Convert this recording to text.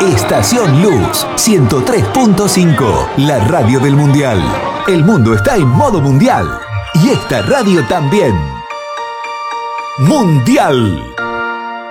Estación Luz 103.5, la radio del Mundial. El mundo está en modo mundial y esta radio también. Mundial